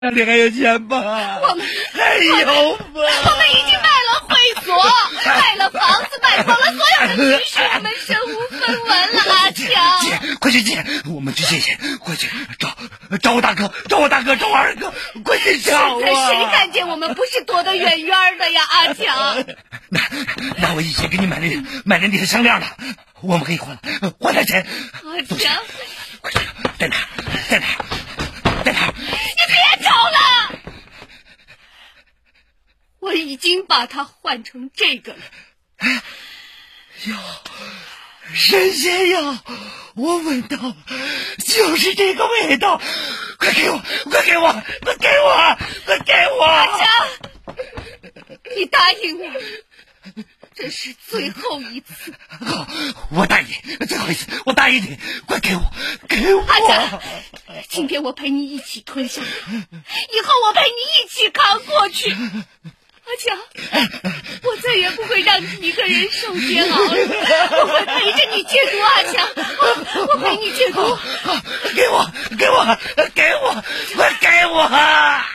那里还有钱吧？ 我们还有吧？ 我们已经卖了会所，卖了房子，卖光了所有的积蓄，我们身无分文了。阿强， 姐，快去借，我们去借钱，快去找我大哥，找我二哥，快去找啊！ 谁看见我们不是躲得远远的呀？阿强， 那我以前给你买了你的项链了，我们可以还他钱。 阿强， 快去，在哪？ 你别找了，我已经把它换成这个了。 药，神仙药，我闻到了，就是这个味道，快给我！ 阿强，你答应我，这是最后一次。 好，我答应，最后一次，我答应你，快给我！ 阿强，今天我陪你一起吞下它，以后我陪你一起扛过去。阿强，我再也不会让你一个人受煎熬了，我会陪着你戒毒。阿强，我陪你戒毒。 给我，快给我！